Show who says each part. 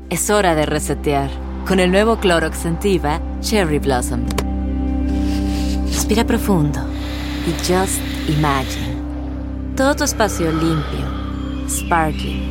Speaker 1: Es hora de resetear. Con el nuevo Clorox Scentiva Cherry Blossom. Respira profundo y just imagine. Todo tu espacio limpio, sparkling,